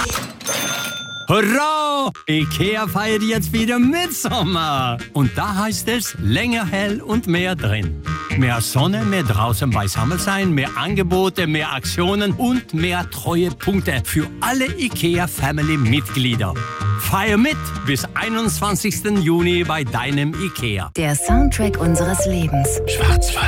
Hurra! IKEA feiert jetzt wieder Mitsommer. Und da heißt es länger hell und mehr drin. Mehr Sonne, mehr draußen beisammen sein, mehr Angebote, mehr Aktionen und mehr Treuepunkte für alle IKEA-Family-Mitglieder. Feier mit bis 21. Juni bei deinem IKEA. Der Soundtrack unseres Lebens. Schwarz-Weiß.